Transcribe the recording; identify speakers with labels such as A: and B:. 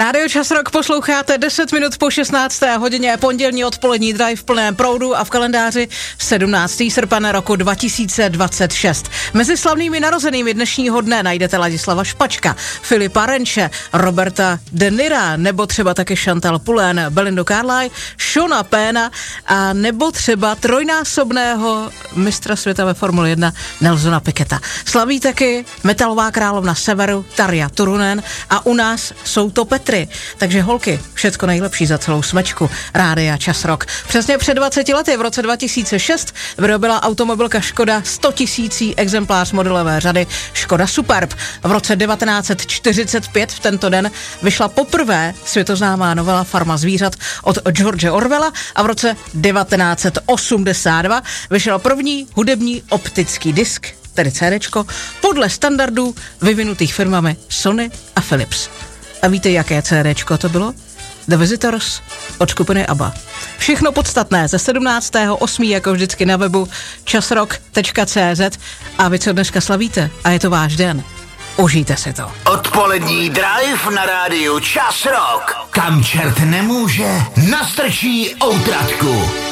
A: Rádio Čas Rock posloucháte 10 minut po 16. hodině, pondělní odpolední drive v plném proudu a v kalendáři 17. srpen roku 2026. Mezi slavnými narozenými dnešního dne najdete Ladislava Špačka, Filipa Renče, Roberta De Nira, nebo třeba taky Chantal Poulain, Belindu Carlisle, Seana Penna a nebo třeba trojnásobného mistra světa ve Formule 1 Nelsona Piqueta. Slaví taky metalová královna severu Tarja Turunen a u nás jsou to Petry. Takže holky, všecko nejlepší za celou smečku Rádia Čas Rock. Přesně před 20 lety v roce 2006 vyrobila automobilka Škoda 100 000 exemplář modelové řady Škoda Superb. V roce 1945 v tento den vyšla poprvé světoznámá novela Farma zvířat od George Orwella a v roce 1982 vyšel první hudební optický disk, tedy CDčko, podle standardů vyvinutých firmami Sony a Philips. A víte, jaké CDčko to bylo? The Visitors od skupiny ABBA. Všechno podstatné ze 17.8. jako vždycky na webu časrock.cz. A vy, co dneska slavíte, a je to váš den, užijte si to.
B: Odpolední drive na rádiu Čas Rock. Kam čert nemůže, nastrčí outratku.